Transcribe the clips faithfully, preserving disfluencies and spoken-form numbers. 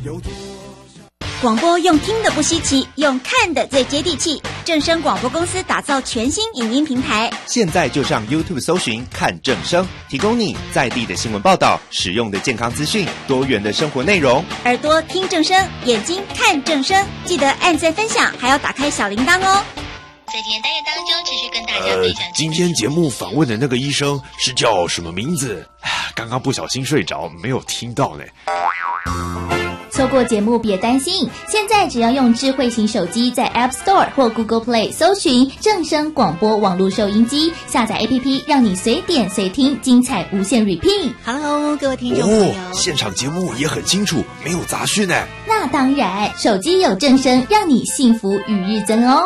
广播用听的不稀奇，用看的最接地气。正声广播公司打造全新影音平台， 现在就上 YouTube 搜寻看正声，提供你在地的新闻报道、实用的健康资讯、多元的生活内容。 耳朵听正声，眼睛看正声，记得按赞分享，还要打开小铃铛哦。 在今天单元当中，持续跟大家分享、呃。 今天节目访问的那个医生是叫什么名字？刚刚不小心睡着，没有听到呢。 错过节目别担心，现在只要用智慧型手机在 App Store 或 Google Play 搜寻正声广播网络收音机，下载 A P P 让你随点随听，精彩无限 repeat。 Hello 各位听众朋友、 哦、现场节目也很清楚，没有杂讯呢。 那当然，手机有正声，让你幸福与日增哦。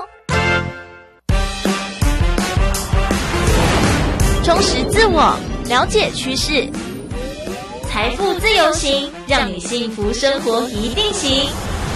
充实自我，了解趋势，财富自由行，让你幸福生活一定行。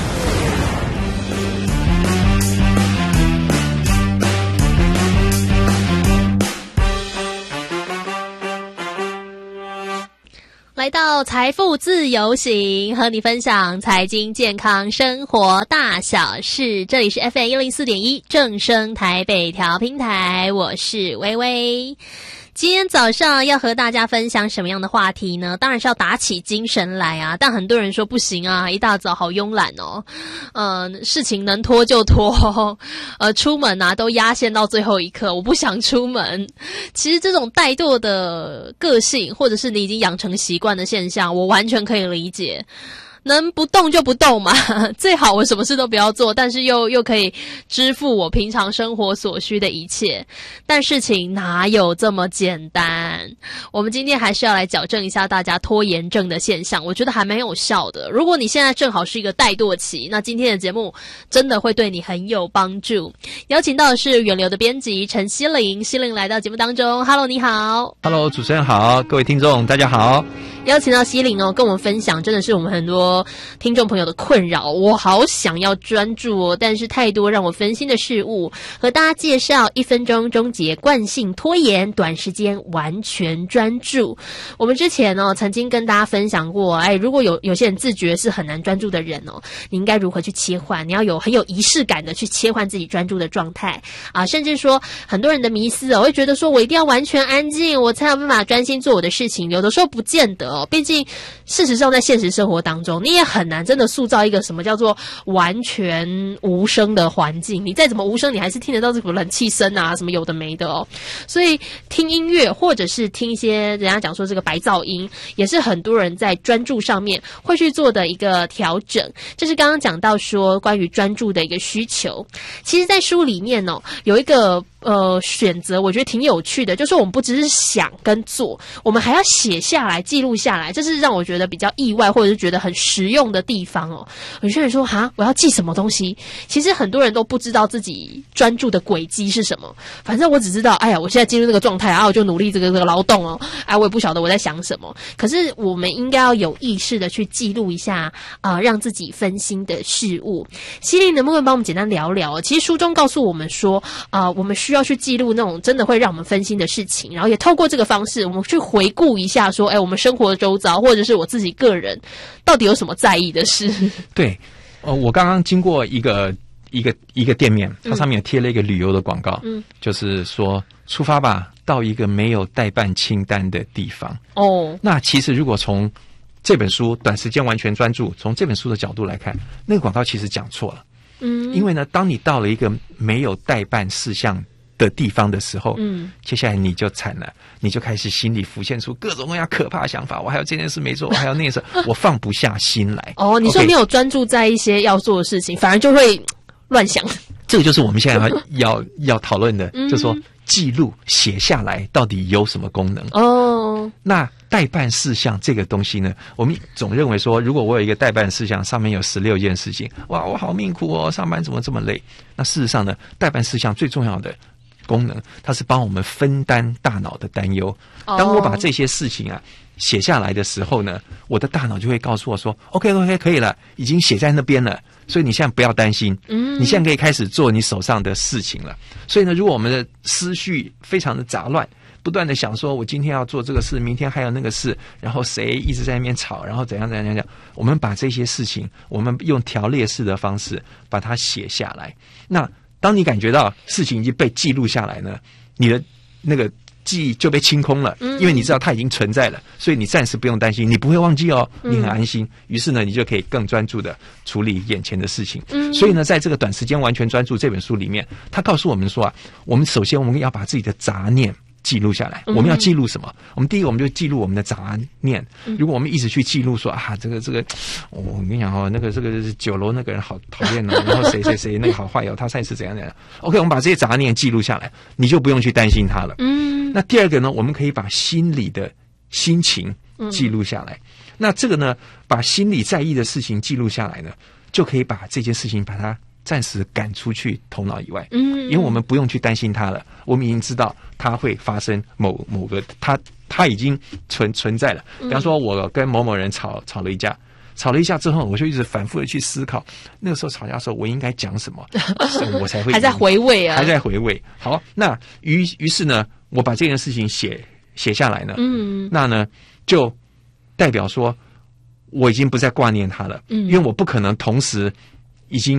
来到财富自由行，和你分享财经健康生活大小事。这里是 F M 一零四点一正声台北调频台，我是微微。今天早上要和大家分享什么样的话题呢？当然是要打起精神来啊！但很多人说不行啊，一大早好慵懒哦，呃，事情能拖就拖，呃，出门啊都压线到最后一刻，我不想出门。其实这种怠惰的个性，或者是你已经养成习惯的现象，我完全可以理解。能不动就不动嘛，最好我什么事都不要做，但是又又可以支付我平常生活所需的一切。但事情哪有这么简单？我们今天还是要来矫正一下大家拖延症的现象，我觉得还蛮有效的。如果你现在正好是一个怠惰期，那今天的节目真的会对你很有帮助。邀请到的是远流的编辑陈希伶，希伶来到节目当中。 Hello 你好。 Hello 主持人好，各位听众大家好。 邀请到希伶哦，跟我们分享真的是我们很多听众朋友的困扰。我好想要专注哦，但是太多让我分心的事物。和大家介绍一分钟终结惯性拖延，短时间完全专注。我们之前哦曾经跟大家分享过，哎，如果有有些人自觉是很难专注的人哦，你应该如何去切换？你要有很有仪式感的去切换自己专注的状态啊，甚至说很多人的迷思哦，会觉得说我一定要完全安静，我才有办法专心做我的事情。有的时候不见得哦，毕竟事实上在现实生活当中，你也很难真的塑造一个什么叫做完全无声的环境。你再怎么无声，你还是听得到这个冷气声啊，什么有的没的哦。所以听音乐或者是听一些人家讲说这个白噪音，也是很多人在专注上面会去做的一个调整。这是刚刚讲到说关于专注的一个需求。其实在书里面哦有一个呃选择，我觉得挺有趣的，就是我们不只是想跟做，我们还要写下来记录下来，这是让我觉得比较意外或者是觉得很实用的地方哦。有些人说哈我要记什么东西，其实很多人都不知道自己专注的轨迹是什么。反正我只知道哎呀我现在进入这个状态啊，我就努力这个这个劳动哦，哎我也不晓得我在想什么。可是我们应该要有意识的去记录一下啊、呃，让自己分心的事物。希伶能不能帮我们简单聊聊？其实书中告诉我们说啊、呃，我们需要去记录那种真的会让我们分心的事情，然后也透过这个方式我们去回顾一下说哎我们生活的周遭或者是我自己个人到底有什么在意的事。 对，呃，我刚刚经过一个一个一个店面，它上面贴了一个旅游的广告，嗯，就是说出发吧，到一个没有待办清单的地方。哦，那其实如果从这本书短时间完全专注，从这本书的角度来看，那个广告其实讲错了。嗯，因为呢，当你到了一个没有待办事项的地方的时候，嗯，接下来你就惨了，你就开始心里浮现出各种各样可怕的想法。我还有这件事没做，我还有那件事，我放不下心来。 哦，你说没有专注在一些要做的事情，反而就会乱想。 这个就是我们现在要要要讨论的，就是说记录写下来到底有什么功能？哦，那待办事项这个东西呢，我们总认为说，如果我有一个待办事项，上面有十六件事情，哇，我好命苦哦，上班怎么这么累？那事实上呢，待办事项最重要的功能，它是帮我们分担大脑的担忧。当我把这些事情啊写下来的时候呢，我的大脑就会告诉我说 OK OK 可以了，已经写在那边了，所以你现在不要担心，嗯，你现在可以开始做你手上的事情了。所以呢，如果我们的思绪非常的杂乱， 不断的想说，我今天要做这个事，明天还有那个事，然后谁一直在那边吵，然后怎样怎样怎样。我们把这些事情，我们用条列式的方式把它写下来。那当你感觉到事情已经被记录下来呢，你的那个记忆就被清空了，因为你知道它已经存在了，所以你暂时不用担心，你不会忘记哦，你很安心。于是呢，你就可以更专注的处理眼前的事情。所以呢，在这个短时间完全专注这本书里面，他告诉我们说啊，我们首先我们要把自己的杂念记录下来。我们要记录什么？我们第一个，我们就记录我们的杂念。如果我们一直去记录说啊，这个这个，我跟你讲哦，那个这个酒楼那个人好讨厌哦，然后谁谁谁那个好坏哦，他上一次怎样怎样。OK， 我们把这些杂念记录下来，你就不用去担心他了。嗯。那第二个呢，我们可以把心里的心情记录下来。嗯、那这个呢，把心里在意的事情记录下来呢，就可以把这件事情把它暂时赶出去头脑以外。嗯，因为我们不用去担心它了，我们已经知道它会发生某某个，它它已经存存在了。比方说，我跟某某人吵吵了一架。吵了一架之后，我就一直反复的去思考，那个时候吵架的时候我应该讲什么，我才会还在回味啊， 还在回味。好，那于于是呢，我把这件事情写写下来呢，嗯，那呢就代表说我已经不再挂念它了，嗯，因为我不可能同时已经